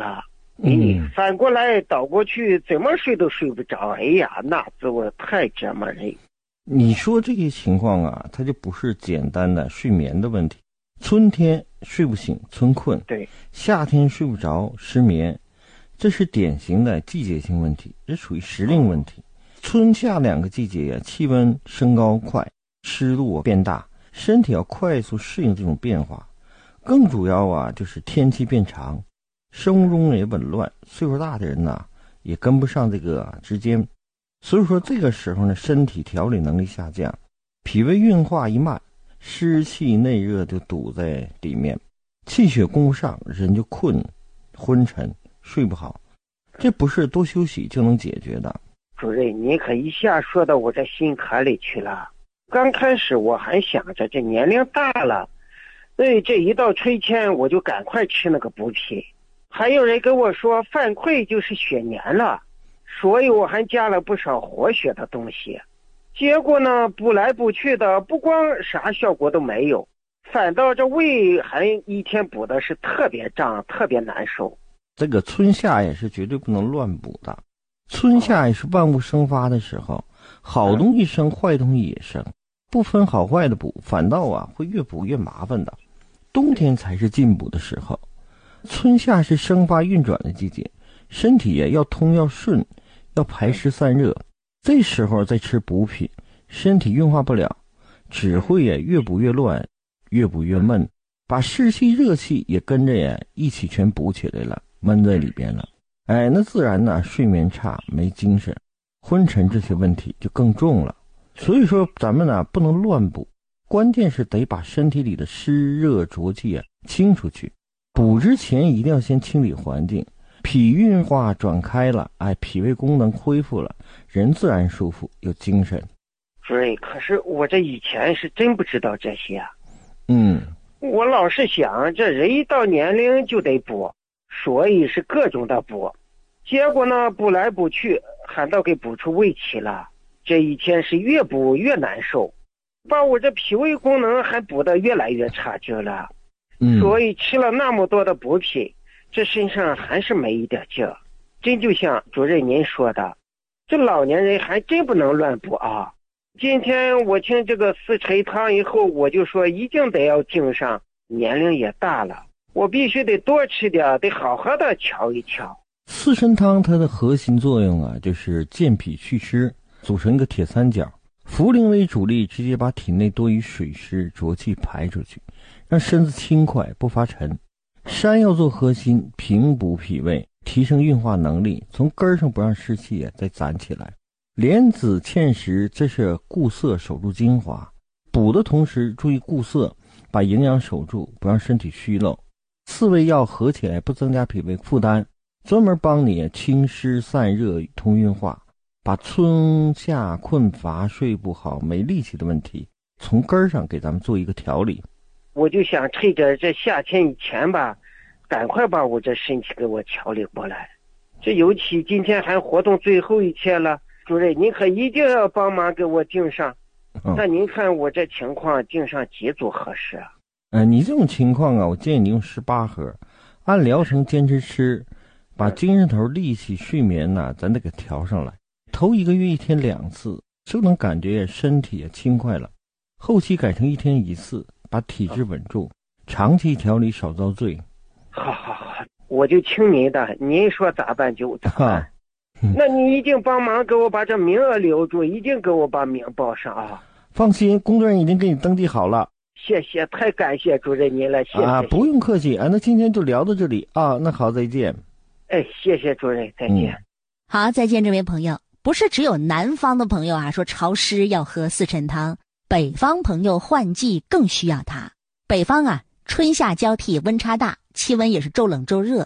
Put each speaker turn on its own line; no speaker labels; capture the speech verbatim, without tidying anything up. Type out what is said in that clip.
了。你反过来倒过去，怎么睡都睡不着。哎呀，那滋味太折磨人。
你说这个情况啊，它就不是简单的睡眠的问题。春天睡不醒，春困；
对，
夏天睡不着，失眠。这是典型的季节性问题，这属于时令问题。春夏两个季节呀、啊，气温升高快，湿度变大，身体要快速适应这种变化。更主要啊，就是天气变长，生物钟也紊乱，岁数大的人呐，也跟不上这个之间。所以说这个时候呢，身体调理能力下降，脾胃运化一慢，湿气内热就堵在里面，气血供不上，人就困昏沉睡不好。这不是多休息就能解决的。
主任，你可一下说到我这心坎里去了。刚开始我还想着这年龄大了，所以这一到春天我就赶快吃那个补品。还有人跟我说犯溃就是血粘了，所以我还加了不少活血的东西。结果呢，补来补去的，不光啥效果都没有，反倒这胃还一天补的是特别胀，特别难受。
这个春夏也是绝对不能乱补的。春夏也是万物生发的时候，好东西生，坏东西也生，不分好坏的补，反倒啊会越补越麻烦的。冬天才是进补的时候，春夏是生发运转的季节，身体也要通要顺，要排湿散热。这时候再吃补品，身体运化不了，只会也越补越乱，越补越闷，把湿气热气也跟着也一起全补起来了，闷在里边了。哎，那自然呢，睡眠差，没精神，昏沉，这些问题就更重了。所以说咱们呢不能乱补，关键是得把身体里的湿热浊气啊清出去。补之前一定要先清理环境，脾运化转开了，哎，脾胃功能恢复了，人自然舒服有精神。
主任，可是我这以前是真不知道这些啊。
嗯，
我老是想这人一到年龄就得补，所以是各种的补。结果呢，补来补去，反倒给补出胃气了。这一天是越补越难受，把我这脾胃功能还补得越来越差劲了。
嗯，
所以吃了那么多的补品，这身上还是没一点劲儿。真就像主任您说的，这老年人还真不能乱补啊。今天我听这个四陈汤以后，我就说一定得要敬上，年龄也大了，我必须得多吃点，得好好的调一调。
四神汤它的核心作用啊，就是健脾祛湿，组成一个铁三角，茯苓为主力，直接把体内多余水湿浊气排出去，让身子轻快不发沉。山药做核心，平补脾胃，提升运化能力，从根上不让湿气再攒起来。莲子芡实，这是固涩守住精华，补的同时注意固涩，把营养守住，不让身体虚漏。四味药合起来不增加脾胃负担，专门帮你清湿散热通运化，把春夏困乏睡不好没力气的问题从根上给咱们做一个调理。
我就想趁着这夏天以前吧，赶快把我这身体给我调理过来。这尤其今天还活动最后一天了，主任您可一定要帮忙给我订上。
嗯、
那您看我这情况订上几组合适啊？
呃，你这种情况啊，我建议你用十八盒，按疗程坚持吃，把精神头、力气、睡眠呐、啊，咱得给调上来。头一个月一天两次，就能感觉身体也轻快了。后期改成一天一次，把体质稳住，长期调理少遭罪。
好好好，我就听您的，您说咋办就咋办。嗯、那你一定帮忙给我把这名额留住，一定给我把名报上啊！
放心，工作人员已经给你登记好了。
谢谢，太感谢主任您了，谢谢
啊，不用客气啊。那今天就聊到这里啊，那好，再见。
哎，谢谢主任，再见。
嗯、好，再见，这位朋友。不是只有南方的朋友啊说潮湿要喝四陈汤，北方朋友换季更需要它。北方啊，春夏交替，温差大，气温也是骤冷骤热，